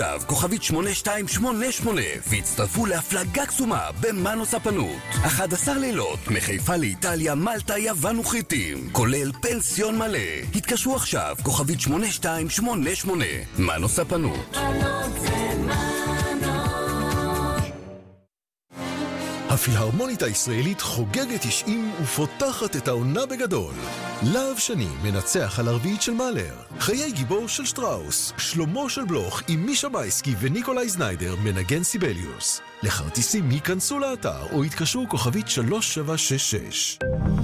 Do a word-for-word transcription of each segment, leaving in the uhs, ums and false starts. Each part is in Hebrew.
כוכבית שמונה שתיים שמונה שמונה והצטרפו להפלגה קסומה במנו ספנות. אחד עשר לילות מחיפה לאיטליה, מלטה, יוון וכריתים, כולל פנסיון מלא. התקשרו עכשיו, כוכבית שמונה שתיים שמונה שמונה. מנו ספנות. הפילהרמונית הישראלית חוגגת תשעים ופותחת את העונה בגדול. להב שני מנצח על הרביעית של מאלר. חיי גיבור של שטראוס. שלמה של בלוך עם מישה מייסקי וניקולאי זניידר מנגן סיבליוס. לכרטיסים ייכנסו לאתר או יתקשרו כוכבית שלוש שבע שש שש.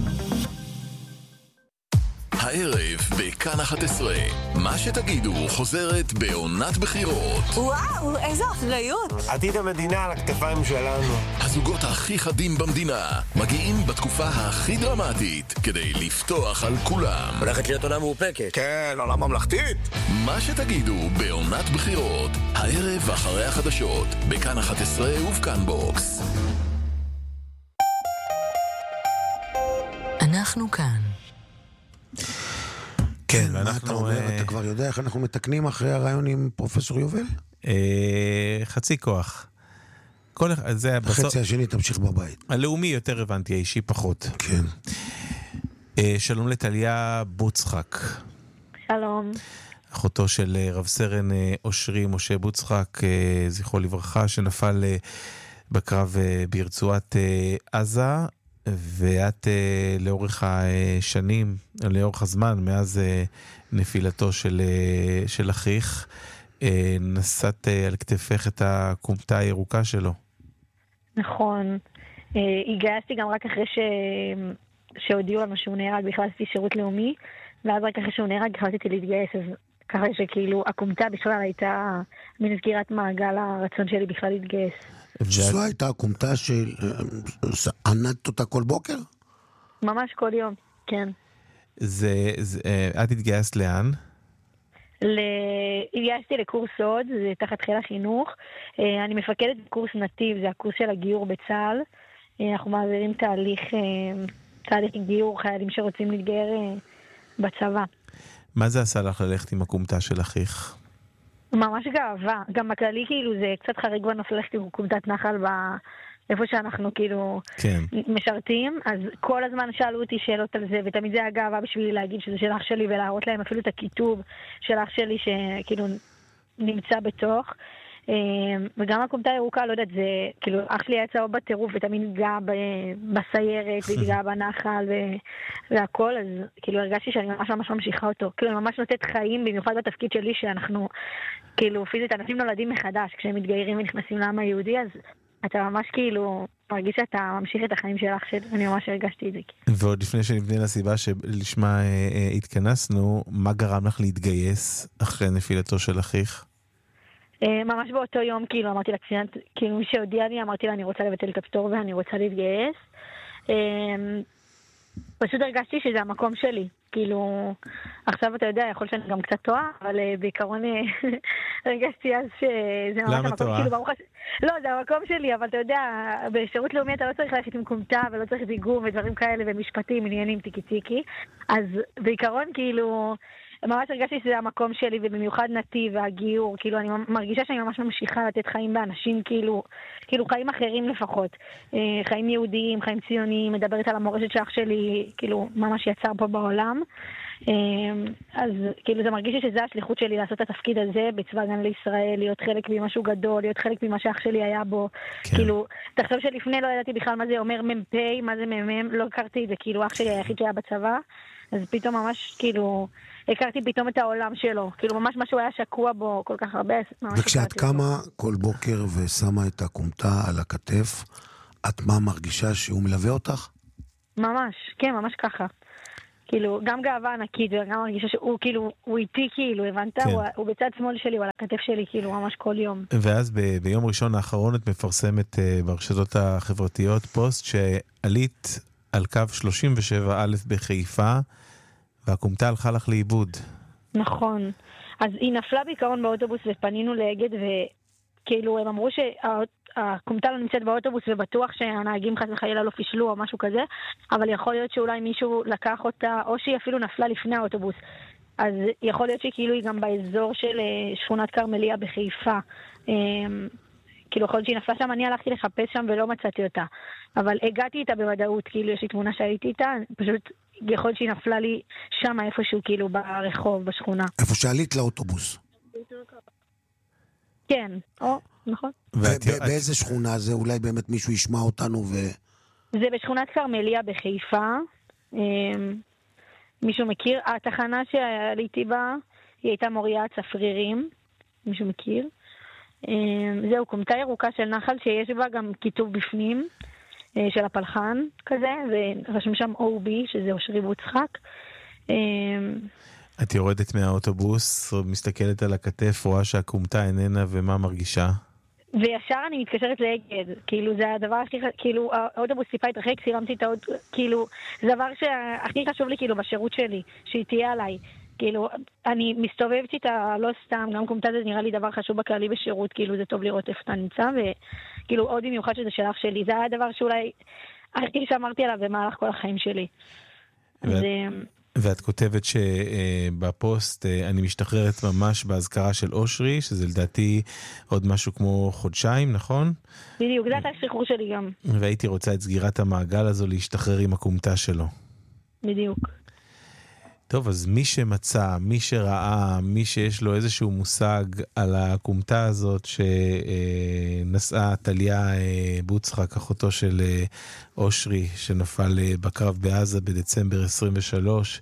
הערב בכאן אחת עשרה, מה שתגידו חוזרת בעונת בחירות. וואו, איזו אחריות. עתיד המדינה על הכתפיים שלנו. הזוגות הכי חדים במדינה מגיעים בתקופה הכי דרמטית כדי לפתוח על כולם. הולכת להיות עונה מאופקת. כן, עונה ממלכתית. מה שתגידו בעונת בחירות, הערב אחרי החדשות, בכאן אחת עשרה ובכאן בוקס. אנחנו כאן. כן, מה אתה אומר? אתה כבר יודע איך אנחנו מתקנים אחרי הרעיון עם פרופסור יובל? חצי כוח. החצי השני תמשיך בבית. הלאומי יותר הבנתי, האישי פחות. כן. שלום לטליה בוצחק. שלום. אחותו של רב סרן אושרי משה בוצחק, זכרו לברכה, שנפל בקרב ברצועת עזה. ואת uh, לאורך השנים, לאורך הזמן, מאז uh, נפילתו של, uh, של אחיך, uh, נשאת uh, על כתפך את הקומתה הירוקה שלו. נכון. Uh, הגייסתי גם רק אחרי ש... שהודיעו לנו שהוא נהרג, בכלל עשיתי שירות לאומי, ואז רק אחרי שהוא נהרג החלטתי להתגייס, אז ככה שכאילו הקומתה בכלל הייתה מן סגירת מעגל הרצון שלי בכלל להתגייס. זו הייתה הקומתה שענת אותה כל בוקר? ממש כל יום, כן. זה, זה, את התגייסת לאן? התגייסתי לקורס עוד, זה תחת חיל החינוך. אני מפקדת בקורס נתיב, זה הקורס של הגיור בצה"ל. אנחנו מעבירים תהליך, תהליך גיור, חיילים שרוצים להתגייר בצבא. מה זה עשה לך ללכת עם הקומתה של אחיך? ממש גאווה. גם הכללי כאילו זה קצת חריג בנוף ללכת עם קומתת נחל איפה שאנחנו כאילו כן. משרתים, אז כל הזמן שאלו אותי שאלות על זה, ותמיד זה היה גאווה בשבילי להגיד שזה של אח שלי, ולהראות להם אפילו את הכיתוב של אח שלי שכאילו נמצא בתוך. וגם הקומתה הירוקה, לא יודעת, זה כאילו אח שלי היה צהוב בטירוף ותמיד גאה בסיירת והתגאה בנחל והכל, אז כאילו הרגשתי שאני ממש ממש ממשיכה אותו, כאילו אני ממש נותנת חיים, במיוחד בתפקיד שלי שאנחנו כאילו פיזית אנשים נולדים מחדש כשהם מתגיירים ונכנסים לעם היהודי, אז אתה ממש כאילו מרגיש שאתה ממשיך את החיים של אח שלי, אני ממש הרגשתי את זה. ועוד לפני שנפנה לסיבה שלשמה התכנסנו, מה גרם לך להתגייס אחרי נפילתו של אחיך? ממש באותו יום, כאילו, אמרתי לקצינת, כאילו, מי שהודיע לי, אמרתי לה, אני רוצה לבטל את הפטור ואני רוצה להתגייס. פשוט הרגשתי שזה המקום שלי. כאילו, עכשיו אתה יודע, יכול שאני גם קצת טועה, אבל בעיקרון הרגשתי אז שזה ממש המקום, כאילו, ברוך השם. לא, זה המקום שלי, אבל אתה יודע, בשירות לאומי אתה לא צריך ללכת עם קומתה, ולא צריך דיגום ודברים כאלה, ומשפטים, עניינים, טיקי טיקי. אז בעיקרון, כאילו, ממש הרגשתי שזה המקום שלי, ובמיוחד נתיב והגיור, כאילו אני מרגישה שאני ממש ממשיכה לתת חיים באנשים, כאילו, כאילו חיים אחרים לפחות, חיים יהודיים, חיים ציוניים, מדברת על המורשת שאח שלי, כאילו ממש יצר פה בעולם, אז כאילו זה מרגיש שזה השליחות שלי לעשות את התפקיד הזה בצבא הגנה לישראל, להיות חלק ממשהו גדול, להיות חלק ממה שאח שלי היה בו, כן. כאילו, תחשוב שלפני לא ידעתי בכלל מה זה אומר ממפי, מה זה ממם, לא הכרתי את זה, כאילו אח שלי היחיד שהיה בצבא, אז פתאום ממש כאילו הכרתי פתאום את העולם שלו, כאילו ממש משהו היה שקוע בו כל כך הרבה. וכשאת קמה כל בוקר ושמה את הקומתה על הכתף, את מה מרגישה שהוא מלווה אותך? ממש, כן, ממש ככה. כאילו, גם גאווה ענקית, וגם מרגישה שהוא כאילו, הוא איתי כאילו, הבנת? כן. הוא, הוא בצד שמאל שלי, הוא על הכתף שלי כאילו, ממש כל יום. ואז ב- ביום ראשון האחרון את מפרסמת uh, ברשתות החברתיות פוסט שעלית על קו שלושים ושבע א' בחיפה, והקומתה הלכה לך לאיבוד. נכון. אז היא נפלה בעיקרון באוטובוס ופנינו לאגד, וכאילו הם אמרו שהקומתה לא נמצאת באוטובוס ובטוח שהנהגים חס וחלילה לא פישלו או משהו כזה, אבל יכול להיות שאולי מישהו לקח אותה, או שהיא אפילו נפלה לפני האוטובוס. אז יכול להיות שכאילו היא גם באזור של שכונת קרמליה בחיפה. כאילו יכול להיות שהיא נפלה שם, אני הלכתי לחפש שם ולא מצאתי אותה. אבל הגעתי איתה בוודאות, כאילו יש לי תמונה שהייתי איתה, פשוט יכול להיות שהיא נפלה לי שם איפשהו, כאילו ברחוב, בשכונה. איפה שעלית לאוטובוס? כן, או, נכון. באיזה שכונה זה? אולי באמת מישהו ישמע אותנו ו... זה בשכונת קרמליה בחיפה. מישהו מכיר? התחנה שעליתי בה, היא הייתה מוריה צפרירים. מישהו מכיר? זהו, קומתה ירוקה של נחל שיש בה גם כיתוב בפנים של הפלחן כזה, ורשום שם או בי, שזה אושרי בוצחק. את יורדת מהאוטובוס, מסתכלת על הכתף, רואה שהקומתה איננה, ומה מרגישה? וישר אני מתקשרת לאגד, כאילו זה הדבר הכי, כאילו האוטובוס טיפה התרחק, סירמתי את האוטובוס, כאילו זה דבר שהכי חשוב לי כאילו בשירות שלי, שהיא תהיה עליי. כאילו, אני מסתובבת איתה לא סתם, גם קומתה זה נראה לי דבר חשוב בכללי בשירות, כאילו זה טוב לראות איפה אתה נמצא, וכאילו עוד במיוחד שזה שלך שלי, זה היה הדבר שאולי הכי שמרתי עליו במהלך כל החיים שלי. ואת, ואת כותבת שבפוסט אני משתחררת ממש בהזכרה של אושרי, שזה לדעתי עוד משהו כמו חודשיים, נכון? בדיוק, זה השחרור שלי גם. והייתי רוצה את סגירת המעגל הזו להשתחרר עם הקומתה שלו. בדיוק. טוב, אז מי שמצא, מי שראה, מי שיש לו איזשהו מושג על הקומתה הזאת שנסעה טליה בוצחק, אחותו של אושרי, שנפל בקרב בעזה בדצמבר עשרים ושלוש,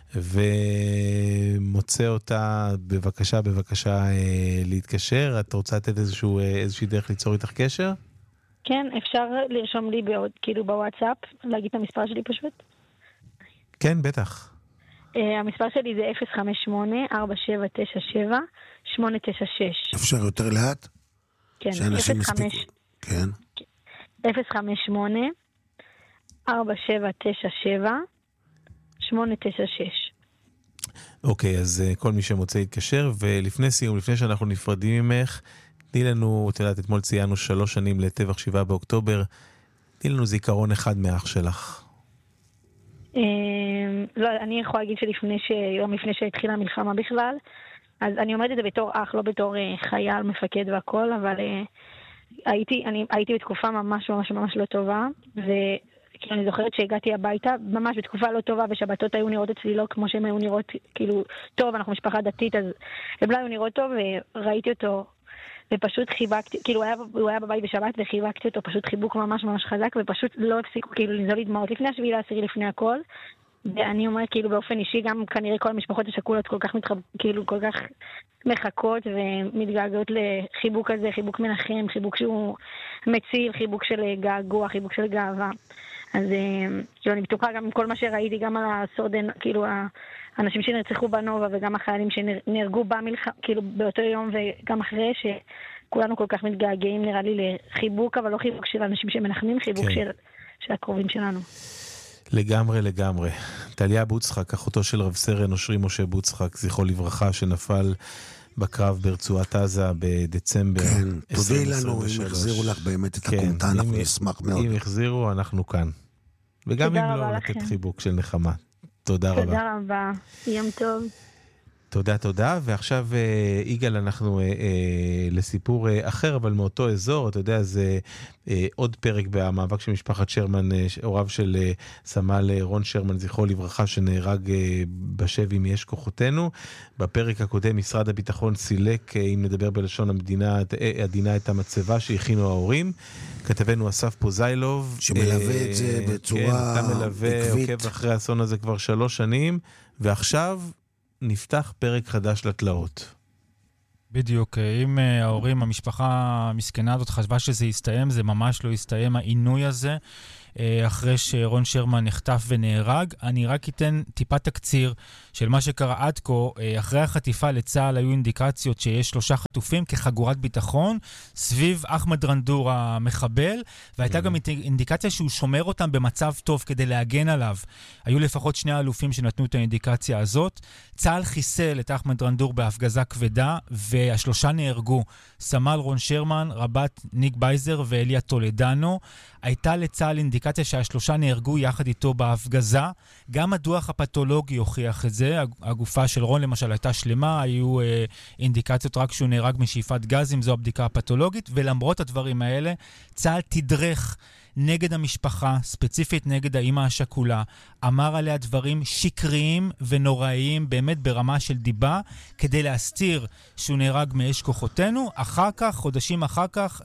ומוצא אותה, בבקשה, בבקשה להתקשר. את רוצה לתת איזשהו, איזושהי דרך ליצור איתך קשר? כן, אפשר לרשום לי בעוד, כאילו בוואטסאפ, להגיד את המספר שלי פשוט? כן, בטח. המספר שלי זה אפס חמש שמונה ארבע שבע תשע שבע שמונה תשע שש. אפשר יותר לאט? כן, שאנשים מספיקו. כן. אפס חמש שמונה ארבע שבע תשע שבע שמונה תשע שש. אוקיי, אז כל מי שמוצא יתקשר, ולפני סיום, לפני שאנחנו נפרדים ממך, תני לנו, את יודעת, אתמול ציינו שלוש שנים לטבח שבעה באוקטובר, תני לנו זיכרון אחד מאח שלך. לא, אני יכולה להגיד שלפני יום לפני שהתחילה המלחמה בכלל, אז אני אומרת את זה בתור אח, לא בתור חייל, מפקד והכל, אבל הייתי, אני הייתי בתקופה ממש ממש ממש לא טובה, וכאילו אני זוכרת שהגעתי הביתה, ממש בתקופה לא טובה, ושבתות היו נראות אצלי לא כמו שהן היו נראות, כאילו, טוב, אנחנו משפחה דתית, אז הם לא היו נראות טוב, וראיתי אותו, ופשוט חיבקתי, כאילו הוא היה, הוא היה בבית בשבת, וחיבקתי אותו, פשוט חיבוק ממש ממש חזק, ופשוט לא הפסיקו, כאילו, לנזול לי דמעות לפני השביעי לעשירי, לפני הכל. ואני אומרת, כאילו, באופן אישי, גם כנראה כל המשפחות השכולות כל כך מתחב, כאילו, כל כך מחכות ומתגעגעות לחיבוק הזה, חיבוק מנחם, חיבוק שהוא מציל, חיבוק של געגוע, חיבוק של גאווה. אז כאילו, אני בטוחה גם עם כל מה שראיתי, גם על הסודן, כאילו, האנשים שנרצחו בנובה, וגם החיילים שנהרגו במלחמה, כאילו, באותו יום, וגם אחרי שכולנו כל כך מתגעגעים, נראה לי לחיבוק, אבל לא חיבוק של אנשים שמנחמים, חיבוק כן. של, של הקרובים שלנו. לגמרי, לגמרי. טליה בוצחק, אחותו של רב סרן אושרי משה בוצחק, זכרו לברכה, שנפל בקרב ברצועת עזה בדצמבר עשרים עשרים ושלוש. תודי לנו, אם יחזירו לך באמת את הקומתה, אנחנו נשמח מאוד. אם יחזירו, אנחנו כאן. וגם אם לא, לתת חיבוק של נחמה. תודה רבה. תודה רבה. יום טוב. תודה, תודה. ועכשיו, יגאל, אנחנו אה, אה, לסיפור אה, אחר, אבל מאותו אזור, אתה יודע, זה אה, עוד פרק במאבק של משפחת שרמן, אה, הוריו של אה, סמל אה, רון שרמן, זכרו לברכה, שנהרג אה, בשבי מיש כוחותינו. בפרק הקודם, משרד הביטחון סילק, אה, אם נדבר בלשון המדינה, אה, עדינה את המצבה שהכינו ההורים. כתבנו אסף פוזיילוב. שמלווה אה, את זה בצורה עקבית. כן, אתה מלווה, עוקב אחרי האסון הזה כבר שלוש שנים, ועכשיו נפתח פרק חדש לתלאות. בדיוק, אם ההורים, המשפחה המסכנה הזאת חשבה שזה יסתיים, זה ממש לא יסתיים, העינוי הזה, אחרי שרון שרמן נחטף ונהרג. אני רק אתן טיפה תקציר של מה שקרה עד כה. אחרי החטיפה לצה"ל היו אינדיקציות שיש שלושה חטופים כחגורת ביטחון סביב אחמד רנדור המחבל, והייתה גם אינדיקציה שהוא שומר אותם במצב טוב כדי להגן עליו. היו לפחות שני אלופים שנתנו את האינדיקציה הזאת. צה"ל חיסל את אחמד רנדור בהפגזה כבדה, והשלושה נהרגו. סמל רון שרמן, רבת ניק בייזר ואליה טולדנו. הייתה לצה"ל אינדיקציה אינדיקציה שהשלושה נהרגו יחד איתו בהפגזה. גם הדוח הפתולוגי הוכיח את זה. הגופה של רון למשל הייתה שלמה, היו אה, אינדיקציות רק שהוא נהרג משאיפת גזים, זו הבדיקה הפתולוגית, ולמרות הדברים האלה, צה"ל תדרך נגד המשפחה, ספציפית נגד האמא השכולה, אמר עליה דברים שקריים ונוראיים, באמת ברמה של דיבה, כדי להסתיר שהוא נהרג מאש כוחותינו. אחר כך, חודשים אחר כך,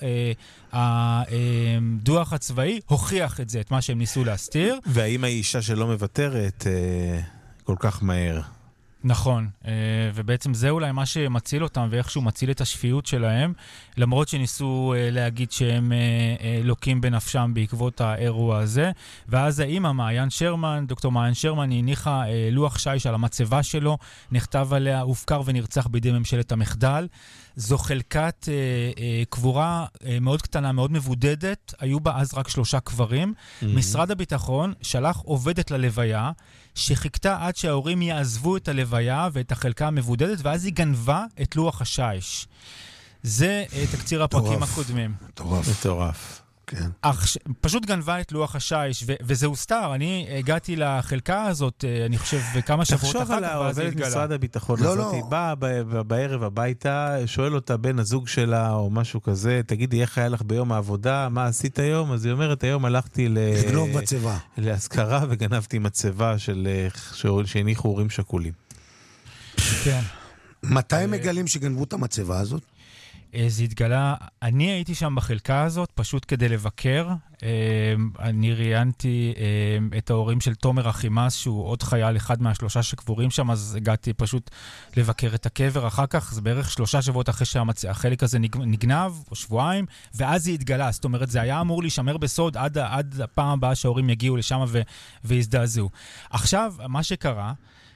הדוח הצבאי הוכיח את זה, את מה שהם ניסו להסתיר. והאמא היא אישה שלא מוותרת אה, כל כך מהר. נכון, ובעצם זה אולי מה שמציל אותם ואיכשהו מציל את השפיות שלהם, למרות שניסו להגיד שהם לוקים בנפשם בעקבות האירוע הזה. ואז האמא, מעיין שרמן, דוקטור מעיין שרמן, היא הניחה לוח שיש על המצבה שלו, נכתב עליה, הופקר ונרצח בידי ממשלת המחדל. זו חלקת אה, אה, קבורה אה, מאוד קטנה, מאוד מבודדת, היו בה אז רק שלושה קברים. Mm-hmm. משרד הביטחון שלח עובדת ללוויה, שחיכתה עד שההורים יעזבו את הלוויה ואת החלקה המבודדת, ואז היא גנבה את לוח השיש. זה אה, תקציר הפרקים הקודמים. מטורף. מטורף. כן. אך, פשוט גנבה את לוח השיש, ו- וזה הוסתר. אני הגעתי לחלקה הזאת, אני חושב, כמה שבועות אחר כך, תחשוב על העובדת משרד הביטחון לא, הזאת, לא. היא באה ב- בערב הביתה, שואל אותה בן הזוג שלה או משהו כזה, תגידי, איך היה לך ביום העבודה, מה עשית היום? אז היא אומרת, היום הלכתי ל... לגנוב מצבה. להזכרה וגנבתי מצבה של... שהניחו הורים שכולים. כן. מתי מגלים שגנבו את המצבה הזאת? זה התגלה, אני הייתי שם בחלקה הזאת, פשוט כדי לבקר. אני ראיינתי את ההורים של תומר אחימאס, שהוא עוד חייל אחד מהשלושה שקבורים שם, אז הגעתי פשוט לבקר את הקבר. אחר כך, זה בערך שלושה שבועות אחרי שהחלק הזה נגנב, או שבועיים, ואז זה התגלה. זאת אומרת, זה היה אמור להישמר בסוד עד, עד הפעם הבאה שההורים יגיעו לשם והזדעזעו. עכשיו, מה שקרה,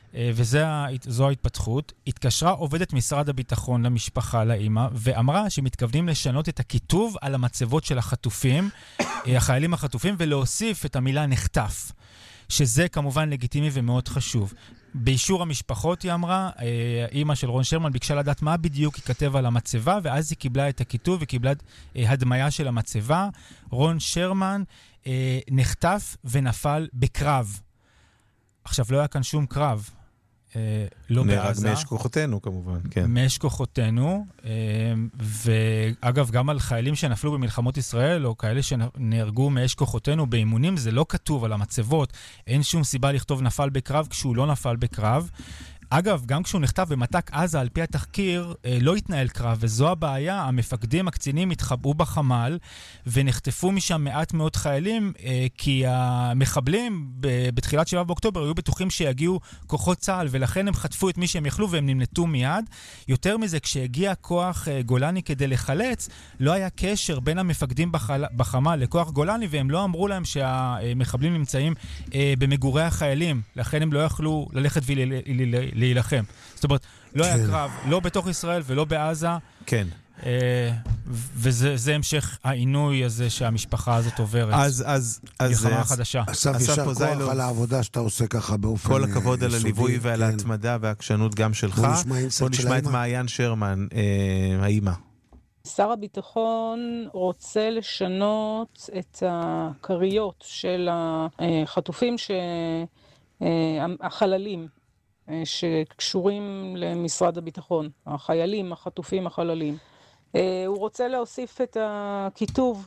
וזו ההתפתחות, התקשרה עובדת משרד הביטחון למשפחה, לאמא, ואמרה שמתכוונים לשנות את הכיתוב על המצבות של החטופים, החיילים החטופים, ולהוסיף את המילה נחטף, שזה כמובן לגיטימי ומאוד חשוב. באישור המשפחות, היא אמרה, האמא של רון שרמן ביקשה לדעת מה בדיוק ייכתב על המצבה, ואז היא קיבלה את הכיתוב וקיבלה הדמיה של המצבה. רון שרמן נחטף ונפל בקרב. עכשיו, לא היה כאן שום קרב. לא בעזה. מאש כוחותינו כמובן, כן. מאש כוחותינו, ואגב גם על חיילים שנפלו במלחמות ישראל, או כאלה שנהרגו מאש כוחותינו באימונים, זה לא כתוב על המצבות, אין שום סיבה לכתוב נפל בקרב כשהוא לא נפל בקרב. אגב, גם כשהוא נכתב במתק עזה, על פי התחקיר, לא התנהל קרב, וזו הבעיה. המפקדים, הקצינים, התחבאו בחמ"ל, ונחטפו משם מעט מאוד חיילים, כי המחבלים בתחילת שבעה באוקטובר היו בטוחים שיגיעו כוחות צה"ל, ולכן הם חטפו את מי שהם יכלו, והם נמנתו מיד. יותר מזה, כשהגיע כוח גולני כדי לחלץ, לא היה קשר בין המפקדים בחמ"ל לכוח גולני, והם לא אמרו להם שהמחבלים נמצאים במגורי החיילים, לכן הם לא יכלו ללכת ול... להילחם. זאת אומרת, לא היה קרב, לא בתוך ישראל ולא בעזה. כן. וזה המשך העינוי הזה שהמשפחה הזאת עוברת. אז, אז, אז... מלחמה חדשה. אסף, יישר כוח על העבודה שאתה עושה ככה באופן... כל הכבוד על הליווי ועל ההתמדה והעקשנות גם שלך. בוא נשמע את מעיין שרמן, האמא. שר הביטחון רוצה לשנות את הקריות של החטופים, החללים. שקשורים למשרד הביטחון, החיילים, החטופים, החללים. הוא רוצה להוסיף את הכיתוב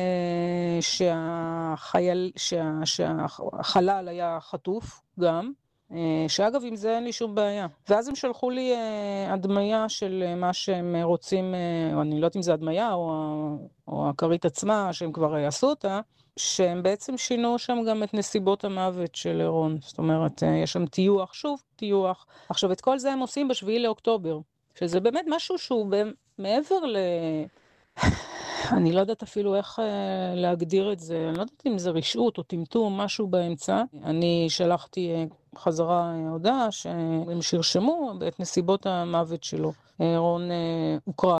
שהחייל, שה, שהחלל היה חטוף גם, שאגב עם זה אין לי שום בעיה. ואז הם שלחו לי הדמיה של מה שהם רוצים, אני לא יודעת אם זה הדמיה או, או הכרית עצמה שהם כבר עשו אותה, שהם בעצם שינו שם גם את נסיבות המוות של רון. זאת אומרת, יש שם טיוח, שוב טיוח. עכשיו, את כל זה הם עושים בשביעי לאוקטובר, שזה באמת משהו שהוא מעבר ל... אני לא יודעת אפילו איך להגדיר את זה, אני לא יודעת אם זה רשעות או טמטום, משהו באמצע. אני שלחתי חזרה הודעה שהם שרשמו את נסיבות המוות שלו. רון הוקרב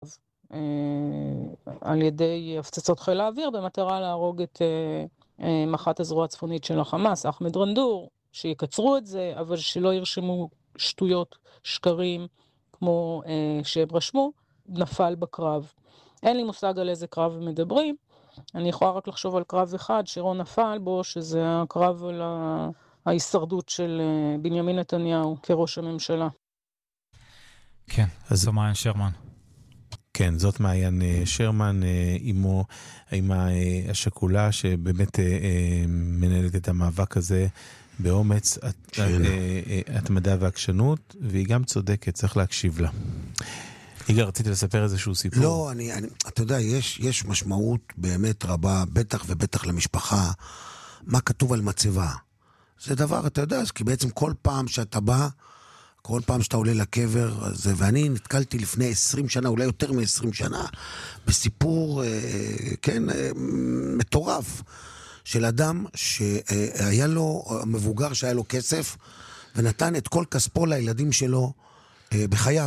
על ידי הפצצות חיל האוויר במטרה להרוג את מח"ט הזרוע הצפונית של החמאס, אחמד רנדור, שיקצרו את זה, אבל שלא ירשמו שטויות, שקרים, כמו שהם רשמו, נפל בקרב. אין לי מושג על איזה קרב מדברים, אני יכולה רק לחשוב על קרב אחד שרון נפל בו, שזה הקרב על ההישרדות של בנימין נתניהו כראש הממשלה. כן, אז זו מעיין שרמן. כן, זאת מעיין שרמן, אימו, אימה השכולה, שבאמת מנהלת את המאבק הזה באומץ, התמדה והקשנות, והיא גם צודקת, צריך להקשיב לה. יגאל, רציתי לספר איזשהו סיפור. לא, אני, אני, אתה יודע, יש, יש משמעות באמת רבה, בטח ובטח למשפחה, מה כתוב על מצבה. זה דבר, אתה יודע, כי בעצם כל פעם שאתה בא, כל פעם שאתה עולה לקבר, זה, ואני נתקלתי לפני עשרים שנה, אולי יותר מ-עשרים שנה, בסיפור, כן, מטורף, של אדם שהיה לו, מבוגר שהיה לו כסף, ונתן את כל כספו לילדים שלו בחייו.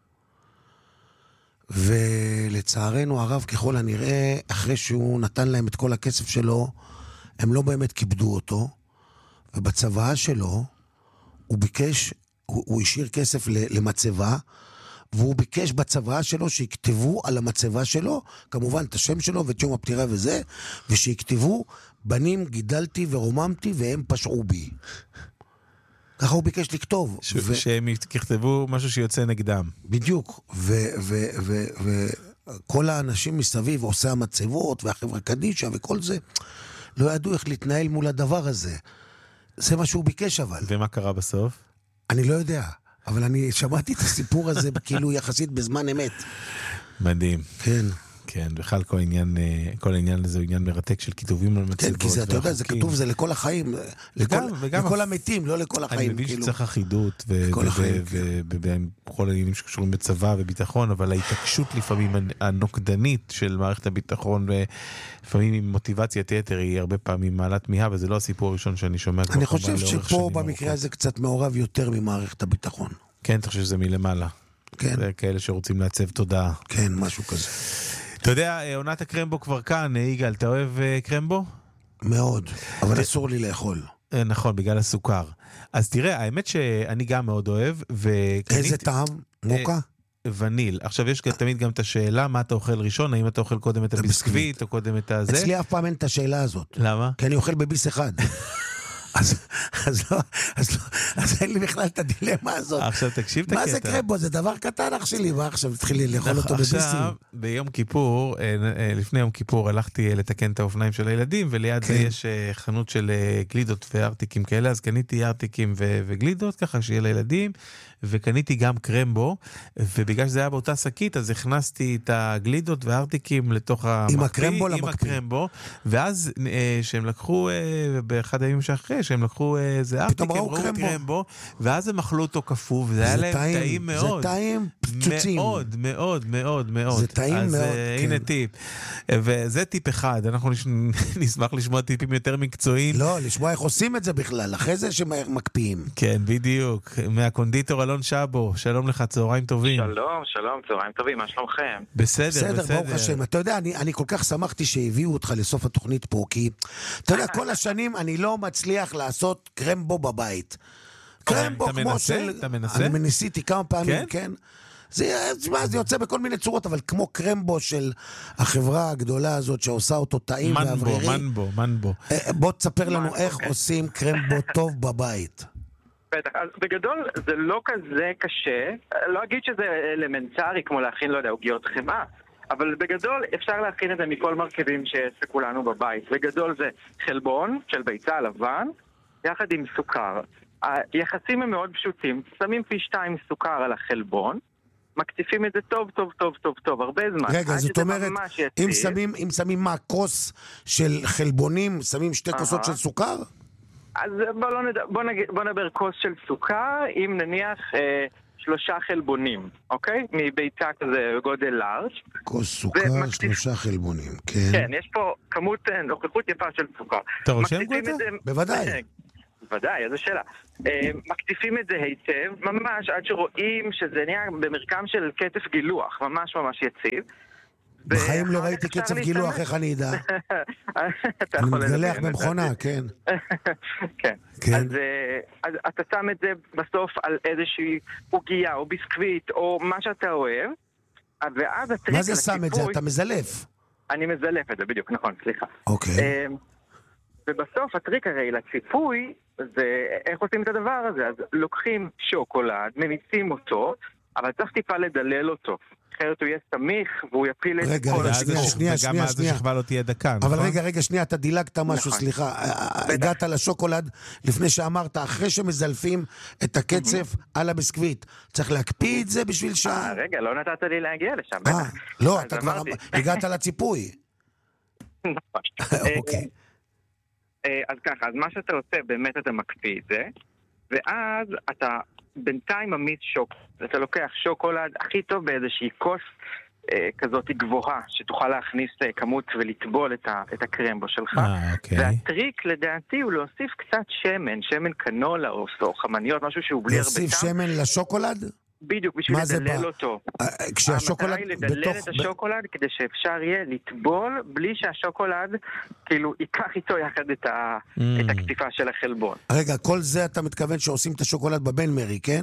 ולצערנו הרב, ככל הנראה, אחרי שהוא נתן להם את כל הכסף שלו, הם לא באמת כיבדו אותו, ובצוואה שלו, הוא ביקש, הוא, הוא השאיר כסף למצבה, והוא ביקש בצוואה שלו שיכתבו על המצבה שלו, כמובן את השם שלו ואת יום הפטירה וזה, ושיכתבו, בנים גידלתי ורוממתי והם פשעו בי. ככה הוא ביקש לכתוב. ש- ו- שהם יכתבו משהו שיוצא נגדם. בדיוק. וכל האנשים מסביב, עושה המצבות והחברה קדישה וכל זה, לא ידעו איך להתנהל מול הדבר הזה. זה מה שהוא ביקש אבל. ומה קרה בסוף? אני לא יודע. אבל אני שמעתי את הסיפור הזה כאילו יחסית בזמן אמת. מדהים. כן. כן, בכלל כל העניין, כל העניין הזה הוא עניין מרתק של כיתובים על מצבות. כן, כי זה, אתה יודע, זה כתוב, זה לכל החיים, לכל, לכל המתים, לא לכל החיים. אני מבין שצריך אחידות, ובכל העניינים שקשורים בצבא וביטחון, אבל ההתעקשות לפעמים הנוקדנית של מערכת הביטחון, ולפעמים עם מוטיבציית יתר, היא הרבה פעמים מעלת תמיהה, וזה לא הסיפור הראשון שאני שומע. אני חושב שפה במקרה הזה קצת מעורב יותר ממערכת הביטחון. כן, אתה חושב שזה מלמעלה. כן. זה כאלה שרוצים לעצב תודעה. כן, משהו כזה. אתה יודע, עונת הקרמבו כבר כאן, יגאל, אתה אוהב קרמבו? מאוד, אבל אסור לי לאכול. נכון, בגלל הסוכר. אז תראה, האמת שאני גם מאוד אוהב, איזה טעם? מוקה? וניל. עכשיו יש תמיד גם את השאלה, מה אתה אוכל ראשון? האם אתה אוכל קודם את הביסקוויט, או קודם את הזה? אצלי אף פעם אין את השאלה הזאת. למה? כי אני אוכל בביס אחד. אז, אז, לא, אז, לא, אז אין לי בכלל את הדילמה הזאת. עכשיו תקשיב את הקטע. מה זה קרמבו? זה דבר קטן אח שלי, מה עכשיו התחיל לאכול אותו בביסים? עכשיו, ביום כיפור, לפני יום כיפור, הלכתי לתקן את האופניים של הילדים, וליד זה יש חנות של גלידות וארטיקים כאלה, אז קניתי ארטיקים וגלידות, ככה שיהיה לילדים, וקניתי גם קרמבו, ובגלל שזה היה באותה שקית, אז הכנסתי את הגלידות והארטיקים לתוך המקפיא. עם הקרמבו למקפיא. עם הקרמבו, ואז שהם לקחו, באחד הימים שאחרי, שהם לקחו איזה ארטיק, הם ראו קרמבו, ואז הם אכלו אותו קפוא, וזה היה להם טעים מאוד. זה טעים פצוצים. מאוד, מאוד, מאוד, מאוד. זה טעים מאוד, כן. הנה טיפ. וזה טיפ אחד, אנחנו נשמח לשמוע טיפים יותר מקצועיים. לא, לשמוע איך עושים את זה בכלל, אחרי זה שמקפיאים. כן, בדיוק. מהקונדיטור אלון שבו, שלום לך, צהריים טובים. שלום, שלום, צהריים טובים, מה שלומכם? בסדר, בסדר. בסדר, ברוך השם. אתה יודע, אני, אני כל כך שמחתי שהביאו אותך לסוף התוכנית פה, כי אתה יודע, כל השנים אני לא מצליח לעשות קרמבו בבית. קרמבו כמו של... אתה מנסה? אני ניסיתי כמה פעמים, כן. זה, זה יוצא בכל מיני צורות, אבל כמו קרמבו של החברה הגדולה הזאת שעושה אותו טעים ואוורירי. מנבו, מנבו. בוא תספר לנו איך עושים קרמבו טוב בבית. בטח, אז בגדול זה לא כזה קשה, לא אגיד שזה אלמנטרי כמו להכין, לא יודע, עוגיות חמאה, אבל בגדול אפשר להכין את זה מכל מרכיבים שיש לכולנו בבית. בגדול זה חלבון של ביצה לבן, יחד עם סוכר. היחסים הם מאוד פשוטים, שמים פי שתיים סוכר על החלבון, מקציפים את זה טוב, טוב, טוב, טוב, טוב, הרבה זמן. רגע, זאת אומרת, אם שמים, אם שמים מה, כוס של חלבונים, שמים שתי כוסות של סוכר? אז בוא, לא נד... בוא, נג... בוא נדבר כוס של סוכר, אם נניח אה, שלושה חלבונים, אוקיי? מביצה כזה גודל לארג'. כוס סוכר, ומקציפ... שלושה חלבונים, כן. כן, יש פה כמות נוכחות יפה של סוכר. אתה רושם כבר את זה? בוודאי. בוודאי, איזו שאלה. אה, מקציפים את זה היטב, ממש עד שרואים שזה נהיה במרקם של קצף גילוח, ממש ממש יציב. בחיים לא ראיתי קצב גילוח, איך אני אדע? אני מתגלח במכונה, כן. כן. אז אתה שם את זה בסוף על איזושהי עוגיה או ביסקוויט או מה שאתה אוהב, ואז הטריק... מה זה שם את זה? אתה מזלף? אני מזלף את זה, בדיוק, נכון, סליחה. אוקיי. ובסוף הטריק הרי לציפוי, זה איך עושים את הדבר הזה. אז לוקחים שוקולד, ממיצים אותו, אבל צריך טיפה לדלל אותו. אחרת הוא יהיה סמיך, והוא יפיל את רגע, כל... רגע, שנייה, שנייה, וגם אז השכבה לא תהיה דקה, נכון? אבל רגע, רגע, שנייה, אתה דילגת משהו, סליחה. הגעת לשוקולד לפני שאמרת, אחרי שמזלפים את הקצף על הביסקוויט. צריך להקפיא את זה בשביל שעה? רגע, לא נתת לי להגיע לשם. אה, לא, אתה כבר הגעת לציפוי. נכון. אוקיי. אז ככה, אז מה שאתה עושה, באמת אתה מקפיא את זה, ואז אתה בינתיים ממיץ שוקולד. אתה לוקח שוקולד הכי טוב באיזושהי כוס אה, כזאת גבוהה, שתוכל להכניס אה, כמות ולטבול את, ה, את הקרמבו שלך. אה, אוקיי. והטריק לדעתי הוא להוסיף קצת שמן, שמן קנולה או, או חמניות, משהו שהוא בלי הרבה טעם. להוסיף שמן לשוקולד? בדיוק, בשביל לדלל אותו. כשהשוקולד המטרה היא לדלל את השוקולד כדי שאפשר יהיה לטבול בלי שהשוקולד כאילו ייקח איתו יחד את הקטיפה של החלבון. רגע, כל זה אתה מתכוון שעושים את השוקולד בבן מרי, כן?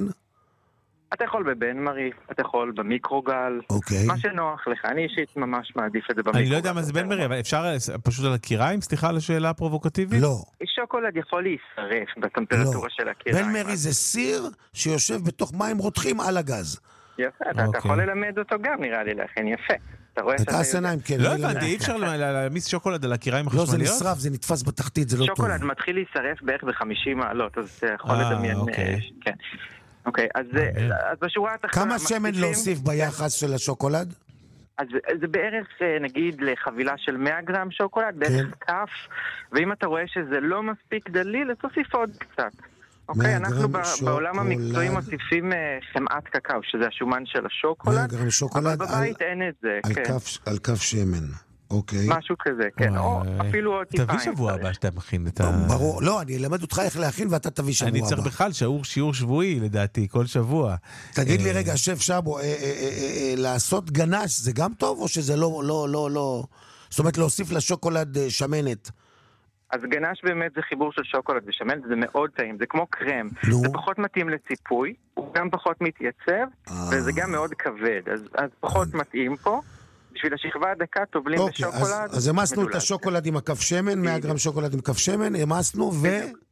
אתה יכול בבן מרי, אתה יכול במיקרוגל, מה שנוח לך. אני אישית ממש מעדיף את זה במיקרוגל. אני לא יודע מה זה בן מרי, אבל אפשר פשוט על הקיריים? סליחה על השאלה הפרובוקטיבית? לא. שוקולד יכול להישרף בטמפרטורה של הקיריים. בן מרי זה סיר שיושב בתוך מים רותחים על הגז. יפה, אתה יכול ללמד אותו גם, נראה לי לכן, יפה. אתה עושה עיניים, כן. לא הבנתי, אי אפשר להמיס שוקולד על הקיריים החשמליות? לא, זה נשרף, זה נתפס בתחתית, זה לא טוב. שוקולד מתחיל להישרף בערך ב-חמישים מעלות, אז אתה יכול לדמיין. כן. אוקיי, אז בשורה התחתונה... כמה שמן להוסיף ביחס של השוקולד? אז זה בערך, נגיד, לחבילה של מאה גרם שוקולד, בערך כף, ואם אתה רואה שזה לא מספיק דליל, אז תוסיף עוד קצת. אוקיי, אנחנו בעולם המקצועי מוסיפים חמאת קקאו, שזה השומן של השוקולד, מאה גרם שוקולד אבל בבית אין את זה, כן. על כף שמן. אוקיי. משהו כזה, כן. או אפילו עוד טיפה. תביא שבוע הבא שאתה מכין את ה... ברור. לא, אני אלמד אותך איך להכין ואתה תביא שבוע הבא. אני צריך בכלל שיעור שבועי, לדעתי, כל שבוע. תגיד לי רגע, שף שבו, לעשות גנש זה גם טוב או שזה לא, לא, לא, לא... זאת אומרת, להוסיף לשוקולד שמנת? אז גנש באמת זה חיבור של שוקולד ושמנת, זה מאוד טעים, זה כמו קרם. זה פחות מתאים לציפוי, הוא גם פחות מתייצב, וזה גם מאוד כבד. אז פחות מתאים פה. בשביל השכבה הדקה טובלים אוקיי, בשוקולד. אז, אז המסנו את השוקולד עם הכף שמן, מאה גרם שוקולד עם כף שמן, המסנו ו...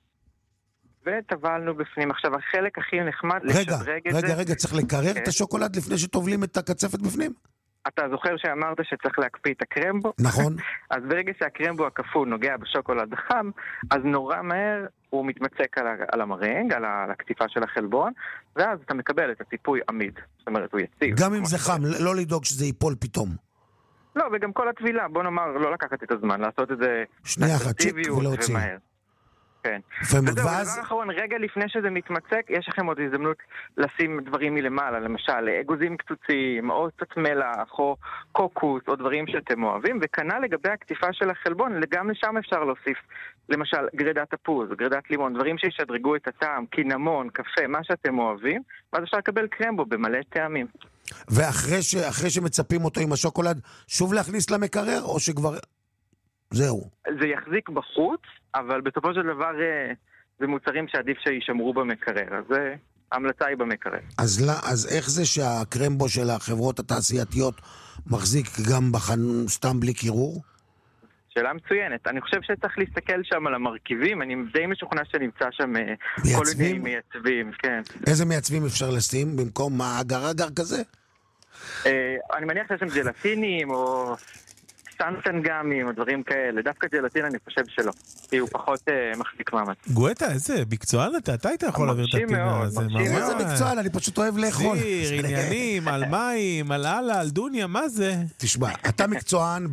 וטבלנו בפנים. עכשיו, החלק הכי נחמד רגע, לשדרג את רגע, זה... רגע, רגע, צריך לקרר את השוקולד לפני שטובלים את הקצפת בפנים? אתה זוכר שאמרת שצריך להקפיא את הקרמבו? נכון. אז ברגע שהקרמבו הקפוא נוגע בשוקולד החם, אז נורא מהר הוא מתמצק על, על המרנג, על הקטיפה של החלבון, ואז אתה מקבל את הציפוי עמיד. זאת אומרת, הוא יציב. גם אם זה חם, לא לדאוג שזה ייפול פתאום. לא, וגם כל התבילה, בוא נאמר, לא לקחת את הזמן, לעשות את זה... שנייה אחת, צ'יק ולהוציא. כן. וזהו, ודבר אחרון, רגע לפני שזה מתמצק, יש לכם עוד הזדמנות לשים דברים מלמעלה, למשל אגוזים קצוצים, או קצת מלח, או קוקוס, או דברים שאתם אוהבים, וכנ"ל לגבי הקטיפה של החלבון, גם לשם אפשר להוסיף, למשל גרידת תפוז, גרידת לימון, דברים שישדרגו את הטעם, קינמון, קפה, מה שאתם אוהבים, ואז אפשר לקבל קרמבו במלא טעמים. ואחרי ש... אחרי שמצפים אותו עם השוקולד, שוב להכניס למקרר, או שכבר... זהו. זה יחזיק בחוץ, אבל בסופו של דבר זה מוצרים שעדיף שישמרו במקרר. אז ההמלצה היא במקרר. אז, לא, אז איך זה שהקרמבו של החברות התעשייתיות מחזיק גם בחנות סתם בלי קירור? שאלה מצוינת. אני חושב שצריך להסתכל שם על המרכיבים. אני די משוכנע שנמצא שם כל מיני מייצבים. כן. איזה מייצבים אפשר לשים במקום מה אגר אגר כזה? אני מניח שיש שם ג'לטינים או... סנסנגמים או דברים כאלה. דווקא ג'לטין אני חושב שלא. כי הוא פחות uh, מחזיק מאמץ. גואטה, איזה מקצוען אתה? אתה היית יכול להעביר את הפינה. איזה מקצוען? אני פשוט אוהב לאכול. סיר, עניינים, על מים, על הלאה, על דוניה, מה זה? תשמע, אתה מקצוען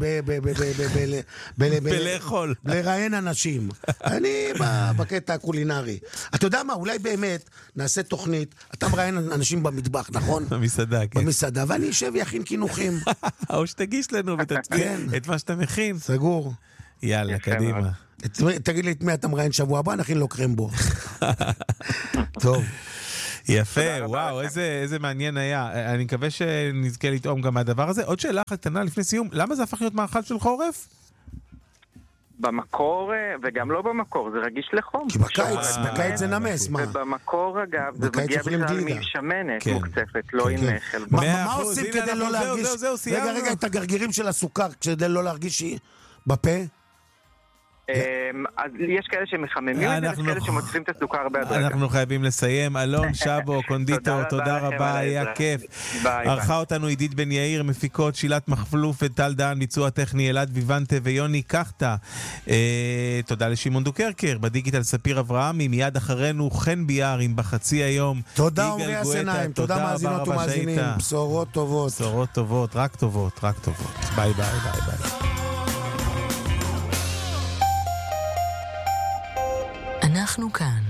בלאכול. לראיין אנשים. אני בקטע הקולינרי. אתה יודע מה? אולי באמת נעשה תוכנית. אתה מראיין אנשים במטבח, נכון? במסעדה, כן. במסעדה, ואני אשב ויכין כינוחים. או שתגיש לנו ותצביע. את מה שאתה מכין. סגור. יאללה, קדימה. תגיד לי את מי אתה מראיין שבוע הבא, נכין לו קרמבו. טוב. יפה, וואו, איזה מעניין היה. אני מקווה שנזכה לטעום גם מהדבר הזה. עוד שאלה אחת קטנה לפני סיום, למה זה הפך להיות מאכל של חורף? במקור, וגם לא במקור, זה רגיש לחום. כי בקיץ, בקיץ זה נמס, מה? ובמקור, אגב, זה מגיע בכלל משמנת מוקצפת, לא עם חלבון. מה עושים כדי לא להרגיש... רגע, רגע, את הגרגירים של הסוכר, כדי לא להרגיש בפה? אז יש כאלה שמחממים את זה, יש כאלה שמוצאים את הסוכר בהדרגה. אנחנו חייבים לסיים. אלון שבו, קונדיטור, תודה רבה, היה כיף. ערכה אותנו עידית בן יאיר, מפיקות שילת מחפלוף וטל דהן, ביצוע טכני אלעד ויוונטה ויוני קחתה. תודה לשמעון דוקרקר, בדיגיטל ספיר אברהמי, מיד אחרינו חן ביאר עם בחצי היום. תודה עומרי הסנאים, תודה מאזינות ומאזינים, בשורות טובות. בשורות טובות, רק טובות, רק טובות. ביי ביי ביי ביי. אנחנו כאן.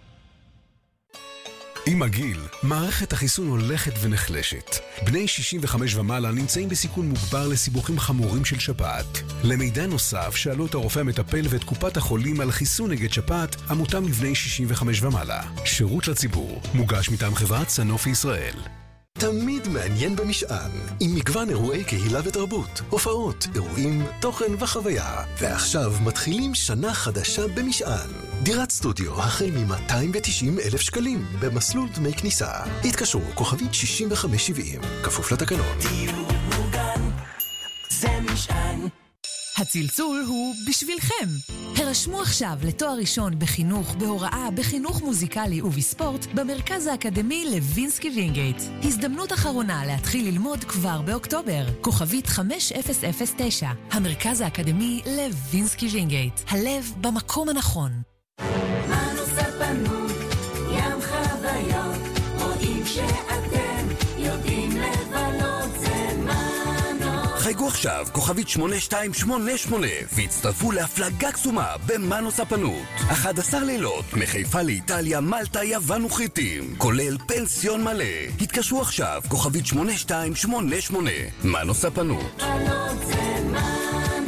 עם הגיל, מערכת החיסון הולכת ונחלשת. בני שישים וחמש ומעלה נמצאים בסיכון מוגבר לסיבוכים חמורים של שפעת. למידע נוסף, שאלו את הרופא המטפל ואת קופת החולים על חיסון נגד שפעת המותאם לבני שישים וחמש ומעלה. שירות לציבור, מוגש מטעם חברת סנופי ישראל. תמיד מעניין במשען, עם מגוון אירועי קהילה ותרבות, הופעות, אירועים, תוכן וחוויה. ועכשיו מתחילים שנה חדשה במשען. דירת סטודיו החל מ-מאתיים ותשעים אלף שקלים במסלול דמי כניסה. התקשרו כוכבית שישים וחמש שבעים, כפוף לתקנון. דיור מוגן, זה משען. הצלצול הוא בשבילכם. הרשמו עכשיו לתואר ראשון בחינוך, בהוראה, בחינוך מוזיקלי ובספורט במרכז האקדמי לוינסקי וינגייט. הזדמנות אחרונה להתחיל ללמוד כבר באוקטובר. כוכבית חמש אפס אפס תשע. המרכז האקדמי לוינסקי וינגייט. הלב במקום הנכון. מנוס הפנות, ים חוויות, רואים שאתם יודעים לבלות, זה מנוס. חייגו עכשיו, כוכבית שמונה שתיים שמונה שמונה, והצטרפו להפלגה קסומה במנוס הפנות. אחד עשר לילות, מחיפה לאיטליה, מלטה, יוון וחיטים, כולל פנסיון מלא. התקשרו עכשיו, כוכבית שמונה שתיים שמונה שמונה, מנוס הפנות. בלות זה מנוס.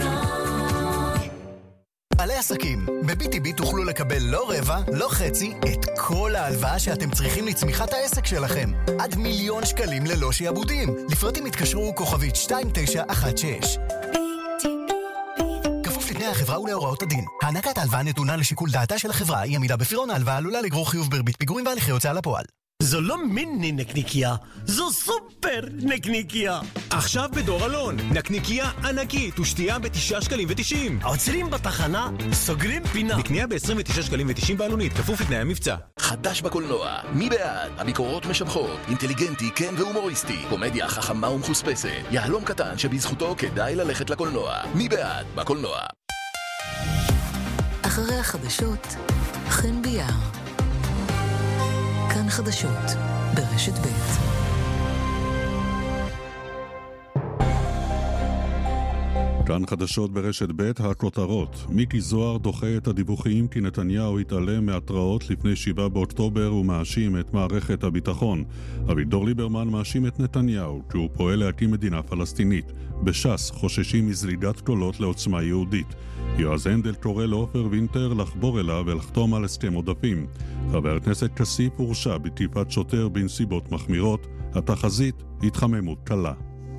בעלי עסקים, ב-בי טי בי תוכלו לקבל לא רבע, לא חצי, את כל ההלוואה שאתם צריכים לצמיחת העסק שלכם. עד מיליון שקלים ללא שיעבודים. לפרטים התקשרו כוכבית שתיים תשע אחת שש. כפוף לתנאי החברה ולהוראות הדין. הענקת ההלוואה נתונה לשיקול דעתה של החברה, אי עמידה בפירעון ההלוואה עלולה לגרור חיוב בריבית פיגורים והליכי הוצאה לפועל. זו לא מיני נקניקיה, זו סופר נקניקיה. עכשיו בדור אלון, נקניקיה ענקית ושתייה בתשעה שקלים ותשעים. עוצרים בתחנה, סוגרים פינה. בקנייה ב-עשרים ותשעה שקלים ותשעים בעלונית, כפוף לתנאי המבצע. חדש בקולנוע, מי בעד? הביקורות משבחות, אינטליגנטי, כן והומוריסטי, קומדיה חכמה ומחוספסת, יהלום קטן שבזכותו כדאי ללכת לקולנוע. מי בעד? בקולנוע. אחרי החדשות, חן ביאר. כאן חדשות, ברשת ב'. כאן חדשות ברשת ב', הכותרות. מיקי זוהר דוחה את הדיווחים כי נתניהו התעלם מהתראות לפני שבעה באוקטובר ומאשים את מערכת הביטחון. אביגדור ליברמן מאשים את נתניהו כי הוא פועל להקים מדינה פלסטינית. בש"ס חוששים מזליגת קולות לעוצמה יהודית. יועז הנדל קורא לעופר וינטר לחבור אליו ולחתום על הסכם עודפים. חבר הכנסת כסיף הורשע בתקיפת שוטר בנסיבות מחמירות. התחזית התחממות קלה.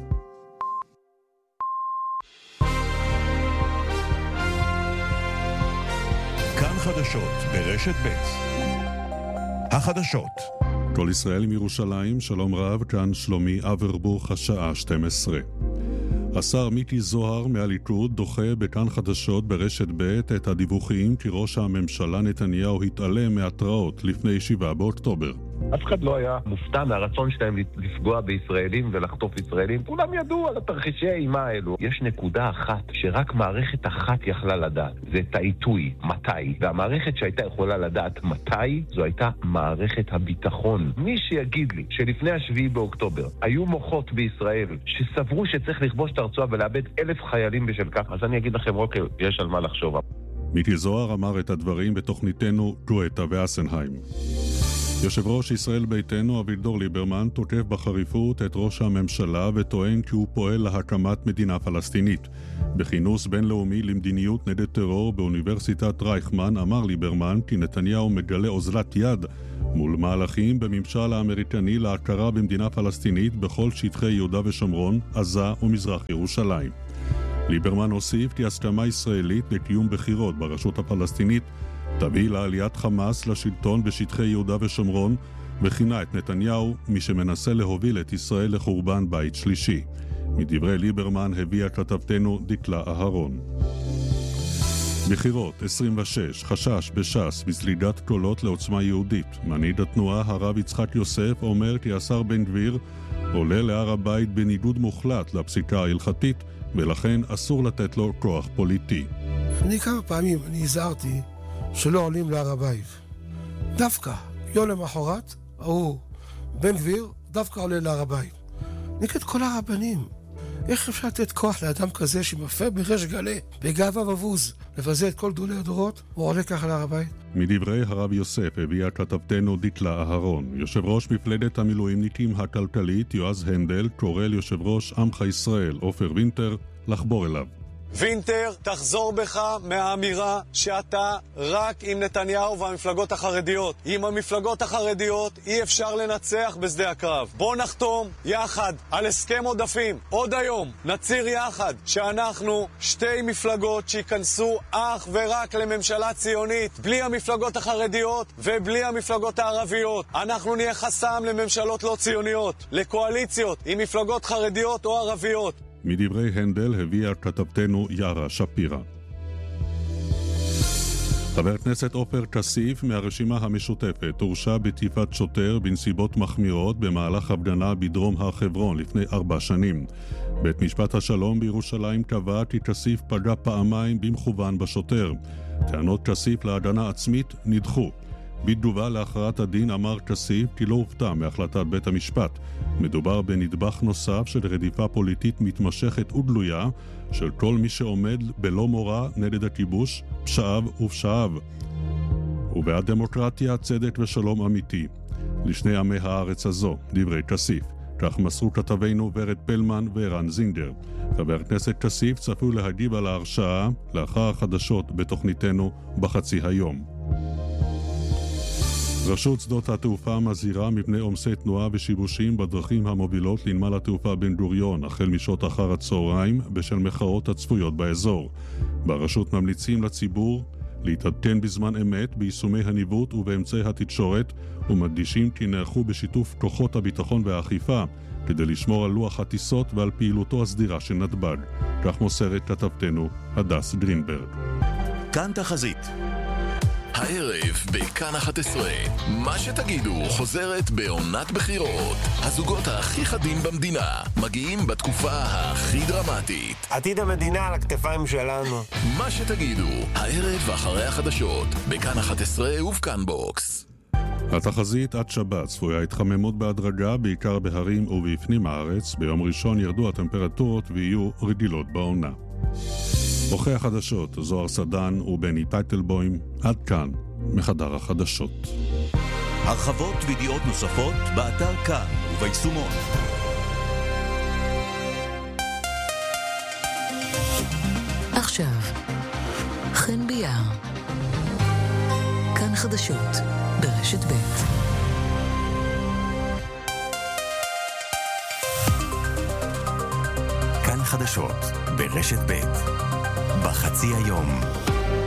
כאן חדשות ברשת ב'. החדשות. כל ישראל מירושלים, שלום רב, כאן שלומי אברבוך, השעה שתים עשרה. השר מיקי זוהר מהליכוד דוחה בכאן חדשות ברשת ב' את הדיווחים כי ראש הממשלה נתניהו התעלם מהתראות לפני שבעה באוקטובר. אף אחד לא היה מופתע מהרצון שלהם לפגוע בישראלים ולחטוף ישראלים. כולם ידעו על התרחישי האימה האלו. יש נקודה אחת שרק מערכת אחת יכלה לדעת. זה את העיתוי, מתי. והמערכת שהייתה יכולה לדעת מתי, זו הייתה מערכת הביטחון. מי שיגיד לי שלפני השביעי באוקטובר היו מוחות בישראל שסברו שצריך לכבוש את הרצועה ולאבד אלף חיילים בשל כך, אז אני אגיד לכם, אוקיי, יש על מה לחשוב. מיקי זוהר אמר את הדברים בתוכניתנו גואטה ואסנהיים. יושב ראש ישראל ביתנו אביגדור ליברמן תוקף בחריפות את ראש הממשלה וטוען כי הוא פועל להקמת מדינה פלסטינית. בכינוס בינלאומי למדיניות נגד טרור באוניברסיטת רייכמן אמר ליברמן כי נתניהו מגלה אוזלת יד מול מהלכים בממשל האמריקני להכרה במדינה פלסטינית בכל שטחי יהודה ושומרון, עזה ומזרח ירושלים. ליברמן הוסיף כי הסכמה ישראלית לקיום בחירות ברשות הפלסטינית תביא לעליית חמאס לשלטון בשטחי יהודה ושומרון, וכינה את נתניהו מי שמנסה להוביל את ישראל לחורבן בית שלישי. מדברי ליברמן הביאה כתבתנו דקלה אהרון. בחירות עשרים ושש, חשש בש"ס בסלידת קולות לעוצמה יהודית. מנהיג התנועה הרב יצחק יוסף אומר כי השר בן גביר עולה להר הבית בניגוד מוחלט לפסיקה ההלכתית, ולכן אסור לתת לו כוח פוליטי. אני כמה פעמים אני הזהרתי שלא עולים להר הבית. דווקא יום למחרת הוא בן גביר דווקא עולה להר הבית. נגד כל הרבנים. איך אפשר לתת כוח לאדם כזה שמפר בריש גלי, בגאווה ובוז, לבזה את כל גדולי הדורות, הוא עולה ככה להר הבית? מדברי הרב יוסף הביאה כתבתנו דקלה אהרון. יושב ראש מפלגת המילואימניקים הכלכלית יועז הנדל קורא ליושב ראש עמך ישראל עופר וינטר לחבור אליו. וינטר, תחזור בך מהאמירה שאתה רק עם נתניהו והמפלגות החרדיות. עם המפלגות החרדיות אי אפשר לנצח בשדה הקרב. בוא נחתום יחד על הסכם עודפים. עוד היום נציר יחד שאנחנו שתי מפלגות שיכנסו אך ורק לממשלה ציונית, בלי המפלגות החרדיות ובלי המפלגות הערביות. אנחנו נהיה חסם לממשלות לא ציוניות, לקואליציות עם מפלגות חרדיות או ערביות. מדברי הנדל הביאה כתבתנו יערה שפירה. חבר הכנסת עופר כסיף מהרשימה המשותפת הורשע בתקיפת שוטר בנסיבות מחמירות במהלך הפגנה בדרום הר חברון לפני ארבע שנים. בית משפט השלום בירושלים קבע כי כסיף פגע פעמיים במכוון בשוטר. טענות כסיף להגנה עצמית נדחו. בתגובה להכרעת הדין אמר כסיף כי לא הופתע מהחלטת בית המשפט. מדובר בנדבך נוסף של רדיפה פוליטית מתמשכת וגלויה של כל מי שעומד בלא מורא נגד הכיבוש, פשעיו ופשעיו. ובעד דמוקרטיה, צדק ושלום אמיתי לשני עמי הארץ הזו, דברי כסיף. כך מסרו כתבינו ורד פלמן וערן זינגר. חבר הכנסת כסיף צפוי להגיב על ההרשעה לאחר החדשות בתוכניתנו בחצי היום. רשות שדות התעופה מזהירה מפני עומסי תנועה ושיבושים בדרכים המובילות לנמל התעופה בן גוריון החל משעות אחר הצהריים בשל מחאות הצפויות באזור. ברשות ממליצים לציבור להתעדכן בזמן אמת ביישומי הניווט ובאמצעי התקשורת, ומדגישים כי נערכו בשיתוף כוחות הביטחון והאכיפה כדי לשמור על לוח הטיסות ועל פעילותו הסדירה של נתב"ג. כך מוסרת כתבתנו הדס גרינברג. כאן תחזית. הערב בכאן אחת עשרה, מה שתגידו חוזרת בעונת בחירות. הזוגות הכי חדים במדינה מגיעים בתקופה הכי דרמטית. עתיד המדינה על הכתפיים שלנו. מה שתגידו, הערב אחרי החדשות, בכאן אחת עשרה ובכאן בוקס. התחזית עד שבת צפויה התחממות בהדרגה בעיקר בהרים ובפנים הארץ. ביום ראשון ירדו הטמפרטורות ויהיו רגילות בעונה. עורכי החדשות זוהר סדן ובני טייטלבוים. עד כאן מחדר החדשות. הרחבות וידיעות נוספות באתר כאן וביישומון. עכשיו חן ביאר, כאן חדשות ברשת ב'. כאן חדשות ברשת ב' בחצי היום.